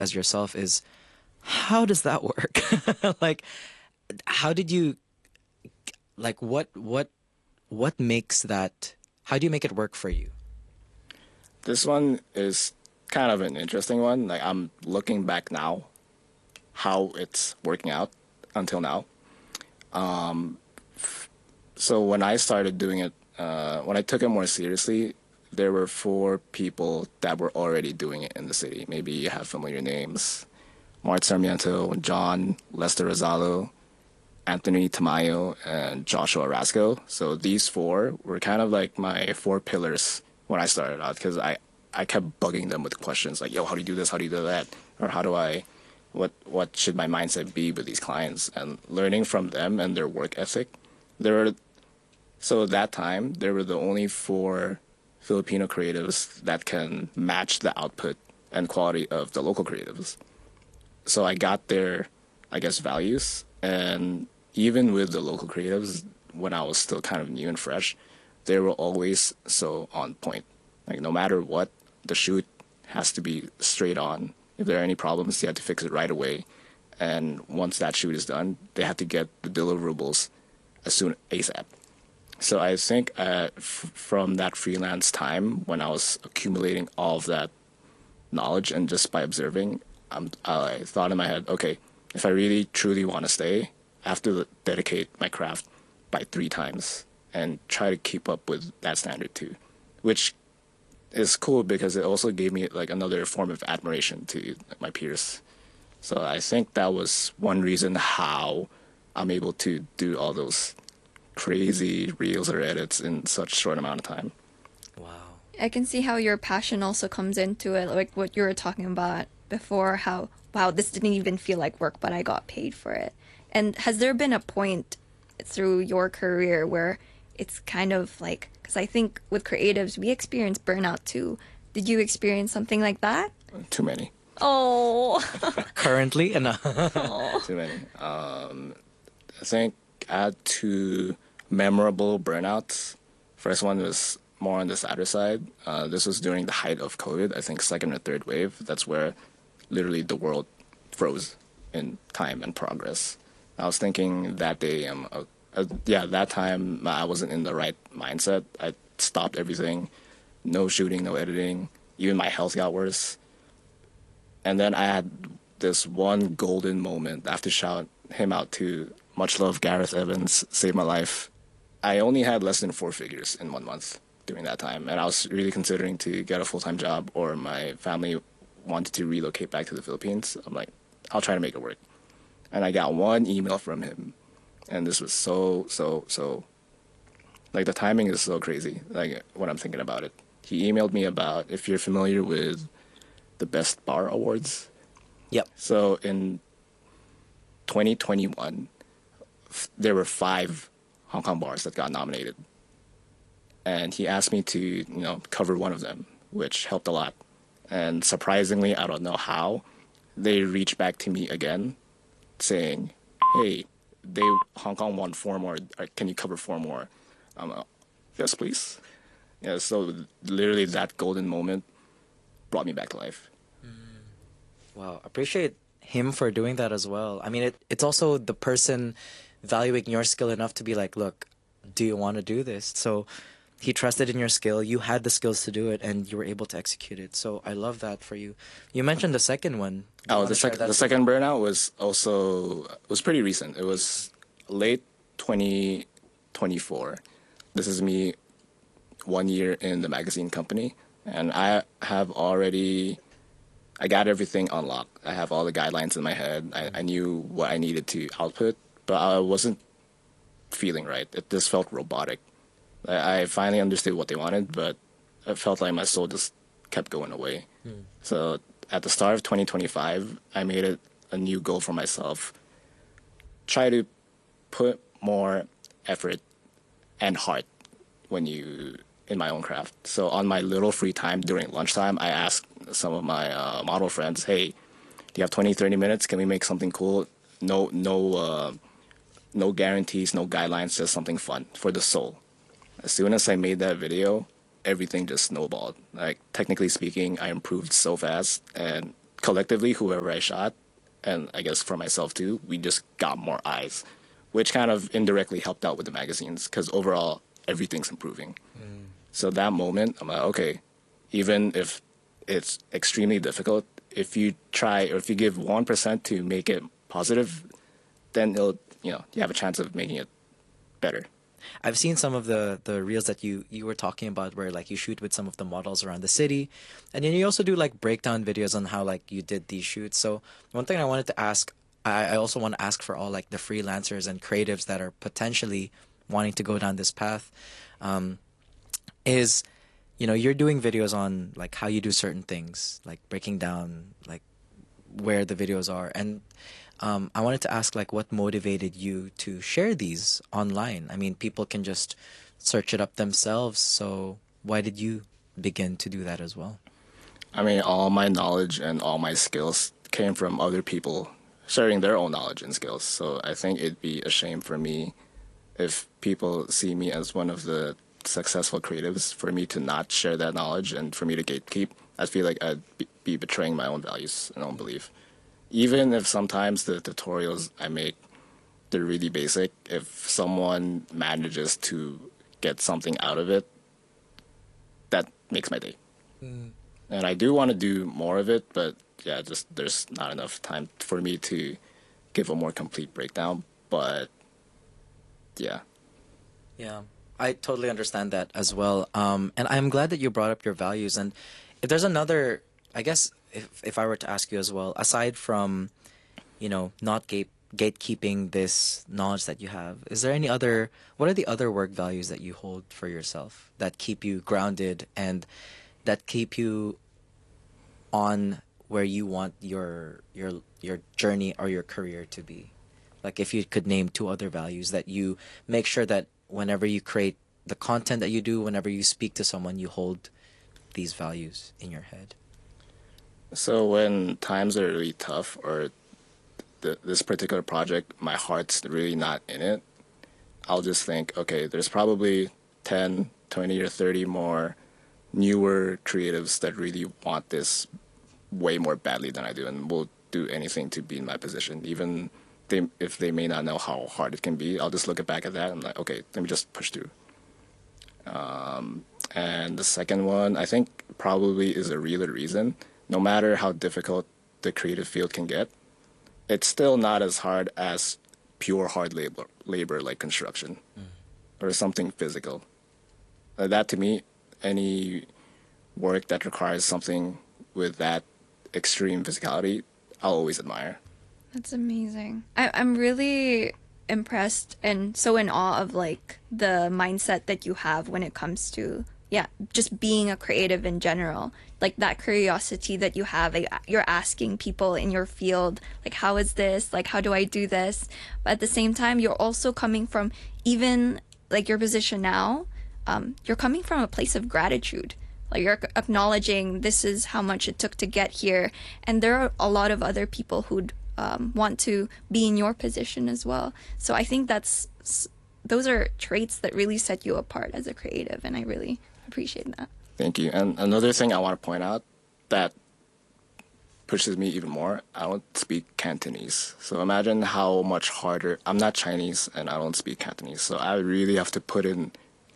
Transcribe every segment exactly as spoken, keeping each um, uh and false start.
as yourself is how does that work? Like, how did you like what what what makes that? How do you make it work for you? This one is kind of an interesting one. Like I'm looking back now, how it's working out until now. So when I started doing it, uh, when I took it more seriously, there were four people that were already doing it in the city. Maybe you have familiar names: Mart Sarmiento, John, Lester Rosalo, Anthony Tamayo, and Joshua Rasco. So these four were kind of like my four pillars when I started out because I, I kept bugging them with questions like, yo, how do you do this? How do you do that? Or how do I, what, what should my mindset be with these clients? And learning from them and their work ethic. There were, so at that time, there were the only four Filipino creatives that can match the output and quality of the local creatives. So I got their, I guess, values. And even with the local creatives, when I was still kind of new and fresh, they were always so on point. Like no matter what, the shoot has to be straight on. If there are any problems, you have to fix it right away. And once that shoot is done, they have to get the deliverables as soon ASAP. So I think uh, f- from that freelance time when I was accumulating all of that knowledge and just by observing, um, I thought in my head, okay, if I really truly want to stay, I have to dedicate my craft by three times and try to keep up with that standard too, which is cool because it also gave me like another form of admiration to my peers. So I think that was one reason how I'm able to do all those crazy reels or edits in such short amount of time. Wow. I can see how your passion also comes into it, like what you were talking about before, how, wow, this didn't even feel like work, but I got paid for it. And has there been a point through your career where it's kind of like, because I think with creatives, we experience burnout too. Did you experience something like that? Too many, Oh, Currently, and oh, too many. Um, I think I had two memorable burnouts. First one was more on the sadder side. Uh, this was during the height of COVID, I think second or third wave. That's where literally the world froze in time and progress. I was thinking that day, um, uh, uh, yeah, that time I wasn't in the right mindset. I stopped everything, no shooting, no editing. Even my health got worse. And then I had this one golden moment. I have to shout him out too. Much love, Gareth Evans, saved my life. I only had less than four figures in one month during that time, and I was really considering to get a full time job, or my family wanted to relocate back to the Philippines. I'm like, I'll try to make it work. And I got one email from him, and this was so so so like the timing is so crazy. Like when I'm thinking about it, he emailed me about if you're familiar with the Best Bar Awards. yep. So in twenty twenty-one, f- there were five Hong Kong bars that got nominated, and he asked me to you know cover one of them, which helped a lot. And surprisingly, I don't know how, they reached back to me again, saying, "Hey, they Hong Kong won four more. uh, Can you cover four more?" I'm like, "Yes, please." Yeah. So literally, that golden moment brought me back to life. Wow, appreciate him for doing that as well. I mean, it, it's also the person valuing your skill enough to be like, look, do you want to do this? So he trusted in your skill. You had the skills to do it, and you were able to execute it. So I love that for you. You mentioned the second one. Do you Oh, want the to share second that the too? second burnout was also was pretty recent. It was late twenty twenty-four. This is me one year in the magazine company, and I have already I got everything unlocked. I have all the guidelines in my head. I, I knew what I needed to output, but I wasn't feeling right. It just felt robotic. I, I finally understood what they wanted, but it felt like my soul just kept going away. Hmm. So at the start of twenty twenty-five, I made it a new goal for myself. Try to put more effort and heart when you in my own craft. So on my little free time during lunchtime, I asked some of my uh, model friends, "Hey, do you have twenty, thirty minutes? Can we make something cool? No, no, uh, no guarantees, no guidelines, just something fun for the soul." As soon as I made that video, everything just snowballed. Like technically speaking, I improved so fast, and collectively, whoever I shot, and I guess for myself too, we just got more eyes, which kind of indirectly helped out with the magazines because overall everything's improving. So that moment, I'm like, okay, even if it's extremely difficult, if you try or if you give one percent to make it positive, then it'll, you know, you have a chance of making it better. I've seen some of the the reels that you you were talking about where like you shoot with some of the models around the city, and then you also do like breakdown videos on how like you did these shoots. So one thing I wanted to ask, I, I also want to ask for all like the freelancers and creatives that are potentially wanting to go down this path, um, is, you know, you're doing videos on like how you do certain things, like breaking down like where the videos are, and um, I wanted to ask like what motivated you to share these online. I mean, people can just search it up themselves, so why did you begin to do that as well? I mean, all my knowledge and all my skills came from other people sharing their own knowledge and skills. So I think it'd be a shame for me if people see me as one of the successful creatives for me to not share that knowledge and for me to gatekeep. I feel like I'd be betraying my own values and own belief. Even if sometimes the tutorials I make, they're really basic, if someone manages to get something out of it, that makes my day. Mm. And I do want to do more of it, but yeah, just there's not enough time for me to give a more complete breakdown. But yeah. Yeah, I totally understand that as well. Um, and I'm glad that you brought up your values. And if there's another, I guess, if if I were to ask you as well, aside from, you know, not gate gatekeeping this knowledge that you have, is there any other, what are the other work values that you hold for yourself that keep you grounded and that keep you on where you want your your your journey or your career to be? Like if you could name two other values that you make sure that whenever you create the content that you do, whenever you speak to someone, you hold these values in your head. So when times are really tough or the, this particular project, my heart's really not in it, I'll just think, okay, there's probably ten, twenty, or thirty more newer creatives that really want this way more badly than I do and will do anything to be in my position. Even they, if they may not know how hard it can be, I'll just look back at that and I'm like, okay, let me just push through. Um, and the second one, I think probably is a realer reason. No matter how difficult the creative field can get, it's still not as hard as pure hard labor, labor like construction mm. or something physical. Uh, that to me, any work that requires something with that extreme physicality, I'll always admire. That's amazing. I, I'm really impressed and so in awe of like the mindset that you have when it comes to, yeah, just being a creative in general. Like that curiosity that you have, like, you're asking people in your field, like, how is this? Like, how do I do this? But at the same time, you're also coming from, even like your position now, um, you're coming from a place of gratitude. Like you're acknowledging this is how much it took to get here. And there are a lot of other people who'd um, want to be in your position as well. So I think that's, those are traits that really set you apart as a creative. And I really appreciate that. Thank you. And another thing I want to point out that pushes me even more, I don't speak Cantonese. So imagine how much harder, I'm not Chinese and I don't speak Cantonese. So I really have to put in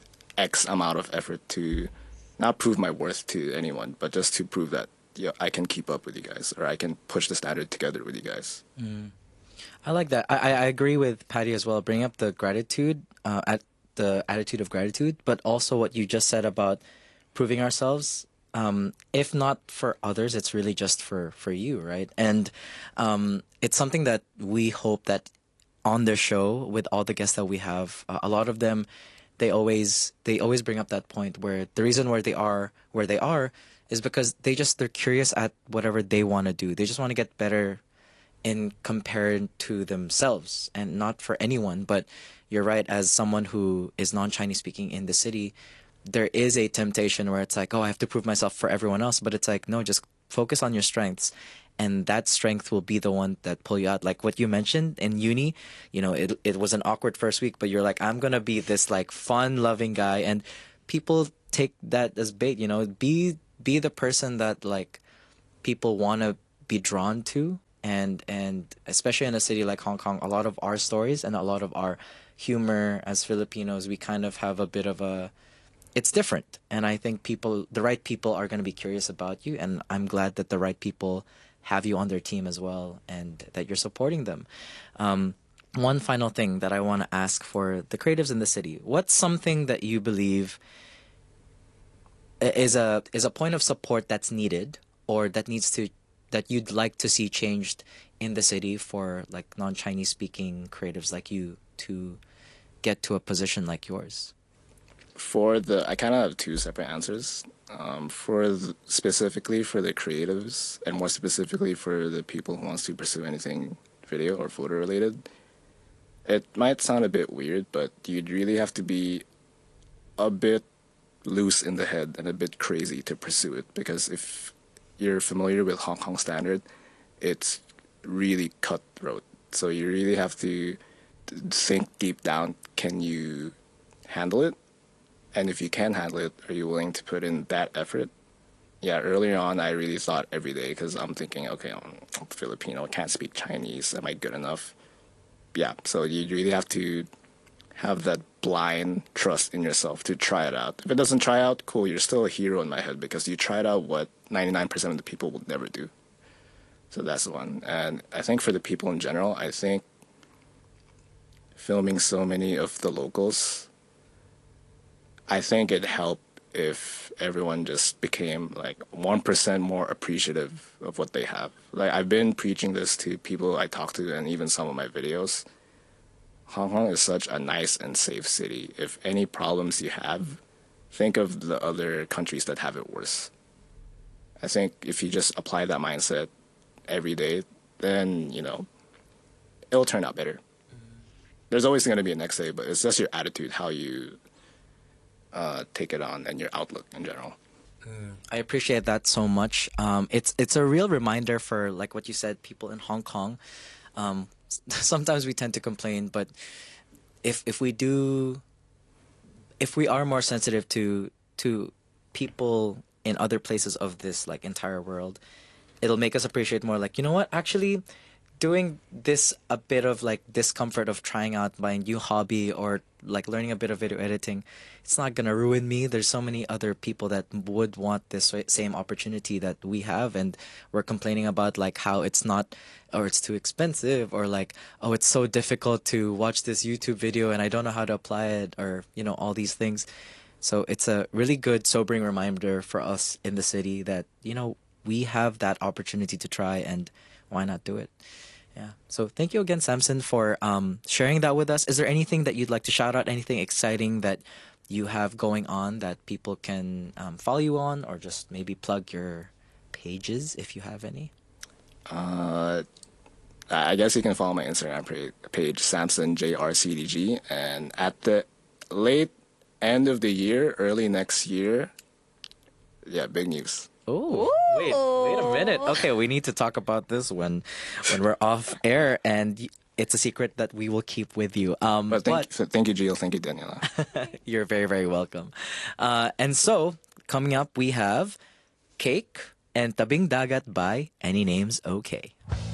X amount of effort to not prove my worth to anyone, but just to prove that, yeah, I can keep up with you guys or I can push the standard together with you guys. Mm. I like that. I, I agree with Patty as well. Bring up the gratitude, uh, at the attitude of gratitude, but also what you just said about proving ourselves. Um, if not for others, it's really just for, for you, right? And um, it's something that we hope that on the show with all the guests that we have, uh, a lot of them, they always they always bring up that point where the reason where they are where they are is because they just they're curious at whatever they want to do. They just want to get better in compared to themselves and not for anyone. But you're right, as someone who is non-Chinese speaking in the city, there is a temptation where it's like, oh, I have to prove myself for everyone else. But it's like, no, just focus on your strengths. And that strength will be the one that pull you out. Like what you mentioned in uni, you know, it it was an awkward first week, but you're like, I'm going to be this like fun loving guy. And people take that as bait, you know, be, be the person that like people want to be drawn to, and and especially in a city like Hong Kong, a lot of our stories and a lot of our humor as Filipinos, we kind of have a bit of a, it's different, and I think people, the right people, are going to be curious about you, and I'm glad that the right people have you on their team as well, and that you're supporting them. Um, one final thing that I want to ask for the creatives in the city: what's something that you believe is a is a point of support that's needed, or that needs to, that you'd like to see changed in the city for like non-Chinese speaking creatives like you to get to a position like yours? For the, I kind of have two separate answers. Um, for the, specifically for the creatives, and more specifically for the people who wants to pursue anything video or photo related, it might sound a bit weird, but you'd really have to be a bit loose in the head and a bit crazy to pursue it. Because if you're familiar with Hong Kong standard, it's really cutthroat. So you really have to think deep down, can you handle it? And if you can handle it, are you willing to put in that effort? Yeah, earlier on, I really thought every day, because I'm thinking, okay, I'm, I'm Filipino, can't speak Chinese, am I good enough? Yeah, so you really have to have that blind trust in yourself to try it out. If it doesn't try out, cool, you're still a hero in my head, because you tried out what ninety-nine percent of the people will never do. So that's the one. And I think for the people in general, I think filming so many of the locals, I think it'd help if everyone just became like one percent more appreciative of what they have. Like, I've been preaching this to people I talk to, and even some of my videos. Hong Kong is such a nice and safe city. If any problems you have, think of the other countries that have it worse. I think if you just apply that mindset every day, then, you know, it'll turn out better. There's always going to be a next day, but it's just your attitude, how you uh, take it on, and your outlook in general. I appreciate that so much. Um, it's it's a real reminder for, like what you said, people in Hong Kong. Um, sometimes we tend to complain, but if if we do, if we are more sensitive to to people in other places of this like entire world, it'll make us appreciate more. Like, you know what? Actually, doing this a bit of like discomfort of trying out my new hobby, or like learning a bit of video editing, it's not gonna ruin me. There's so many other people that would want this same opportunity that we have, and we're complaining about like how it's not, or it's too expensive, or like, oh, it's so difficult to watch this YouTube video and I don't know how to apply it, or, you know, all these things. So it's a really good sobering reminder for us in the city that, you know, we have that opportunity to try, and why not do it? Yeah. So thank you again, Samson, for um, sharing that with us. Is there anything that you'd like to shout out? Anything exciting that you have going on that people can um, follow you on, or just maybe plug your pages if you have any? Uh, I guess you can follow my Instagram page, Samson J R C D G, and at the late end of the year, early next year, yeah, big news. Oh, wait, wait a minute. Okay, we need to talk about this when when we're off air, and y- it's a secret that we will keep with you. Um, But thank, but thank you, Gio. Thank you, Daniela. you're very, very welcome. Uh, and so, coming up, we have Cake and Tabing Dagat by Any Names Okay.